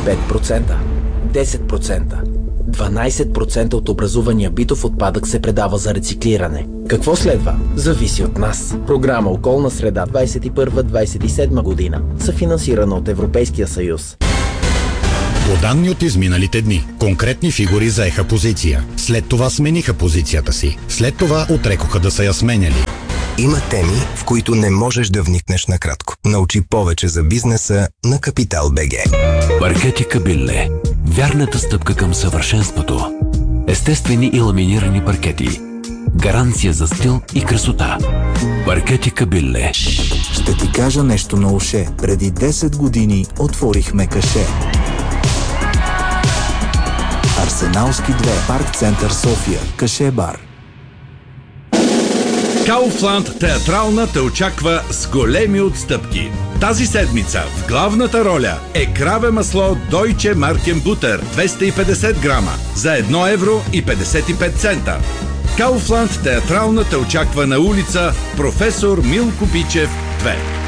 5%, 10%, 12% от образувания битов отпадък се предава за рециклиране. Какво следва? Зависи от нас. Програма Околна среда 21-27 година, съфинансирана от Европейския съюз. По данни от изминалите дни, конкретни фигури заеха позиция. След това смениха позицията си. След това отрекоха да са я сменяли. Има теми, в които не можеш да вникнеш накратко. Научи повече за бизнеса на Капитал БГ. Паркети Кабилле. Вярната стъпка към съвършенството. Естествени и ламинирани паркети. Гаранция за стил и красота. Паркети Кабилле. Ще ти кажа нещо на уше. Преди 10 години отворихме каше. Арсеналски 2, Парк Център София, Каше бар. Kaufland театрална те очаква с големи отстъпки. Тази седмица в главната роля е краве масло Deutsche Markenbutter 250 грама за 1 евро и 55 цента. Kaufland театрална те очаква на улица Професор Милко Бичев 2.